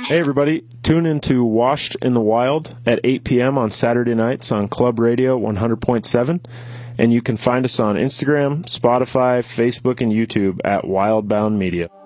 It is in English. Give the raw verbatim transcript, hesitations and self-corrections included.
Hey, everybody. Tune into Washed in the Wild at eight p.m. on Saturday nights on Club Radio one hundred point seven. And you can find us on Instagram, Spotify, Facebook, and YouTube at Wildbound Media.